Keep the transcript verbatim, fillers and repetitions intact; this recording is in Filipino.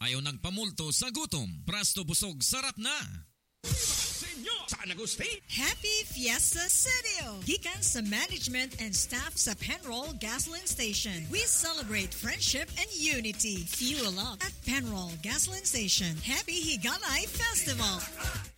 tayo nagpamulto sa gutom. Prasto busog sarap na. Happy Fiesta City! Gikan sa management and staff sa Penroll Gasoline Station. We celebrate friendship and unity. Fuel up at Penroll Gasoline Station. Happy Higanay Festival!